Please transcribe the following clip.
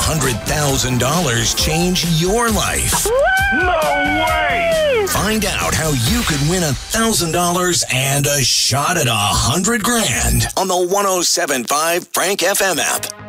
$100,000 change your life? No way! Find out how you could win $1,000 and a shot at $100,000 on the 107.5 Frank FM app.